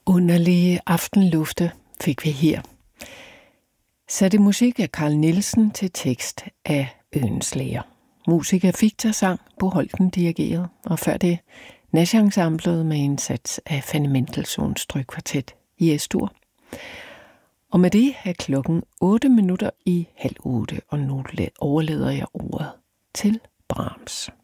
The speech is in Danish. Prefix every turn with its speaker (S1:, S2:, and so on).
S1: Underlige aftenlufte fik vi her. Satte musik af Carl Nielsen til tekst af Oehlenschläger. Musik af Victor sang, Bo Holten dirigerede, og før det Nash-ensemblet med indsats af Fanny Mendelssohn Strygkvartet i Es-dur. Og med det er klokken 7:08, og nu overlader jeg ordet til Brahms.